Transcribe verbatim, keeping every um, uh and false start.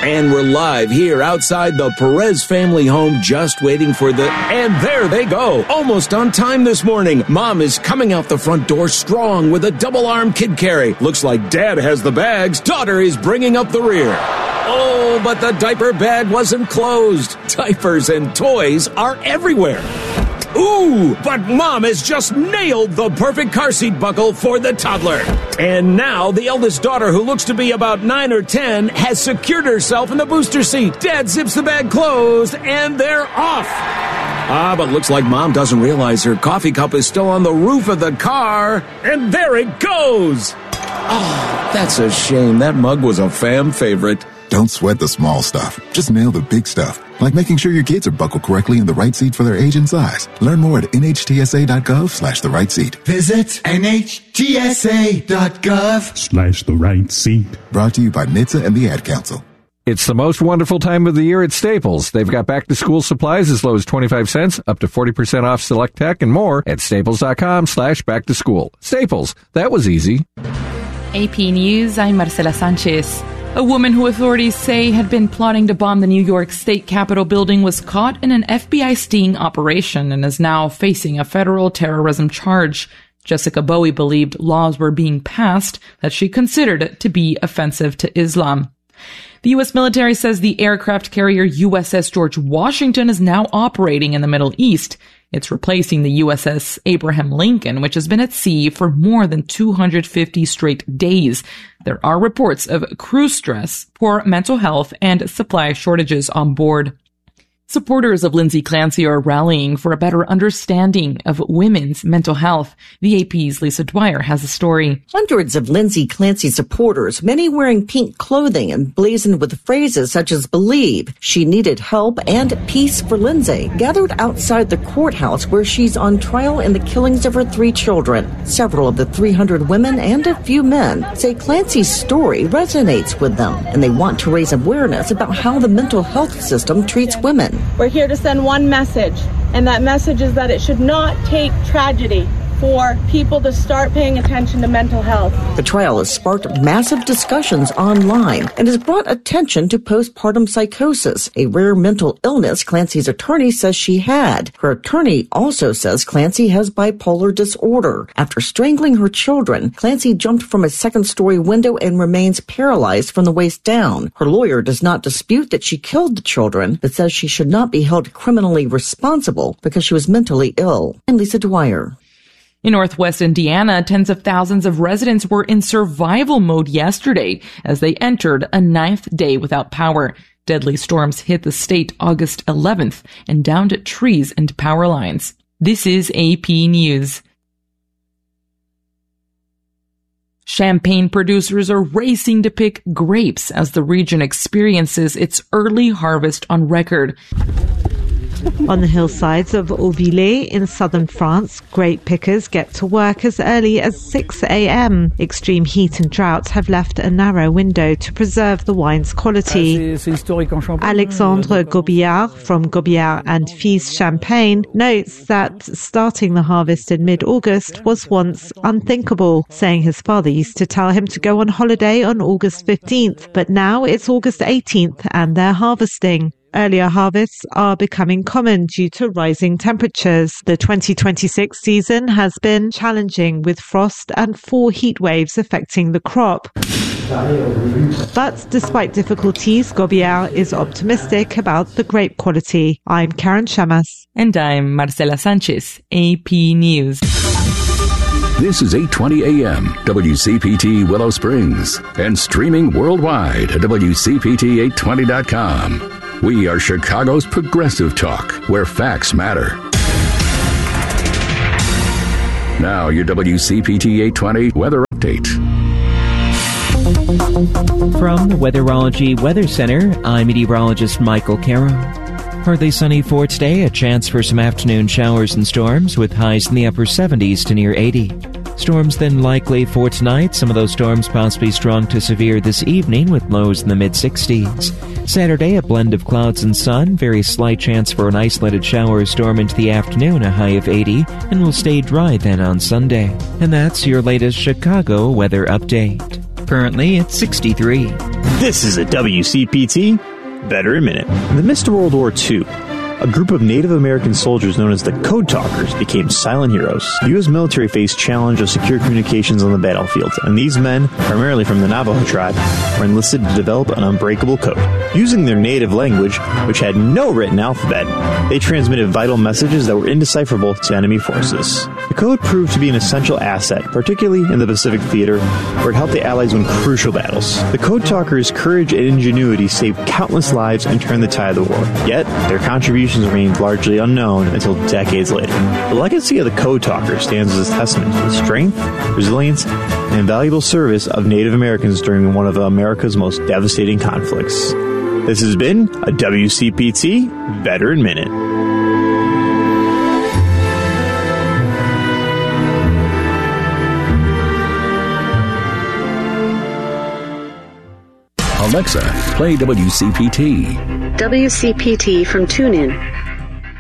And we're live here outside the Perez family home, just waiting for the... And there they go, almost on time this morning. Mom is coming out the front door strong with a double-arm kid carry. Looks like Dad has the bags. Daughter is bringing up the rear. Oh, but the diaper bag wasn't closed. Diapers and toys are everywhere. Ooh, but Mom has just nailed the perfect car seat buckle for the toddler. And now the eldest daughter, who looks to be about nine or ten, has secured herself in the booster seat. Dad zips the bag closed, and they're off. Ah, but looks like Mom doesn't realize her coffee cup is still on the roof of the car. And there it goes. Oh, that's a shame. That mug was a fam favorite. Don't sweat the small stuff. Just nail the big stuff, like making sure your kids are buckled correctly in the right seat for their age and size. Learn more at nhtsa.gov slash the right seat. Visit nhtsa.gov slash the right seat. Brought to you by N H T S A and the Ad Council. It's the most wonderful time of the year at Staples. They've got back-to-school supplies as low as twenty-five cents, up to forty percent off select tech, and more at staples.com slash back-to-school. Staples, that was easy. A P News, I'm Marcela Sanchez. A woman who authorities say had been plotting to bomb the New York State Capitol building was caught in an F B I sting operation and is now facing a federal terrorism charge. Jessica Bowie believed laws were being passed that she considered to be offensive to Islam. The U S military says the aircraft carrier U S S George Washington is now operating in the Middle East. It's replacing the U S S Abraham Lincoln, which has been at sea for more than two hundred fifty straight days. There are reports of crew stress, poor mental health, and supply shortages on board. Supporters of Lindsay Clancy are rallying for a better understanding of women's mental health. The A P's Lisa Dwyer has a story. Hundreds of Lindsay Clancy supporters, many wearing pink clothing and blazoned with phrases such as believe, she needed help, and peace for Lindsay, gathered outside the courthouse where she's on trial in the killings of her three children. Several of the three hundred women and a few men say Clancy's story resonates with them, and they want to raise awareness about how the mental health system treats women. We're here to send one message, and that message is that it should not take tragedy for people to start paying attention to mental health. The trial has sparked massive discussions online and has brought attention to postpartum psychosis, a rare mental illness Clancy's attorney says she had. Her attorney also says Clancy has bipolar disorder. After strangling her children, Clancy jumped from a second-story window and remains paralyzed from the waist down. Her lawyer does not dispute that she killed the children, but says she should not be held criminally responsible because she was mentally ill. I'm Lisa Dwyer. In Northwest Indiana, tens of thousands of residents were in survival mode yesterday as they entered a ninth day without power. Deadly storms hit the state August eleventh and downed trees and power lines. This is A P News. Champagne producers are racing to pick grapes as the region experiences its early harvest on record. On the hillsides of Auvillers in southern France, grape pickers get to work as early as six a.m. Extreme heat and drought have left a narrow window to preserve the wine's quality. Alexandre Gobillard from Gobillard and Fils Champagne notes that starting the harvest in mid-August was once unthinkable, saying his father used to tell him to go on holiday on August fifteenth, but now it's August eighteenth and they're harvesting. Earlier harvests are becoming common due to rising temperatures. The twenty twenty-six season has been challenging with frost and four heat waves affecting the crop. But despite difficulties, Gobillard is optimistic about the grape quality. I'm Karen Shamas. And I'm Marcela Sanchez, A P News. This is eight twenty a.m. W C P T Willow Springs and streaming worldwide at W C P T eight twenty dot com. We are Chicago's progressive talk, where facts matter. Now, your W C P T eight twenty weather update. From the Weatherology Weather Center, I'm meteorologist Michael Caro. Partly sunny for today, a chance for some afternoon showers and storms with highs in the upper seventies to near eighty. Storms then likely for tonight, some of those storms possibly strong to severe this evening with lows in the mid-sixties. Saturday, a blend of clouds and sun, very slight chance for an isolated shower or storm into the afternoon, a high of eighty, and will stay dry then on Sunday. And that's your latest Chicago weather update. currently at sixty-three. This is a W C P T Veteran Minute. In the midst of World War Two, a group of Native American soldiers known as the Code Talkers became silent heroes. The U S military faced challenge of secure communications on the battlefield, and these men, primarily from the Navajo tribe, were enlisted to develop an unbreakable code. Using their native language, which had no written alphabet, they transmitted vital messages that were indecipherable to enemy forces. The code proved to be an essential asset, particularly in the Pacific Theater, where it helped the Allies win crucial battles. The Code Talkers' courage and ingenuity saved countless lives and turned the tide of the war. Yet, their contributions remained largely unknown until decades later. The legacy of the Code Talkers stands as a testament to the strength, resilience, and invaluable service of Native Americans during one of America's most devastating conflicts. This has been a W C P T Veteran Minute. Alexa, play W C P T. W C P T from TuneIn.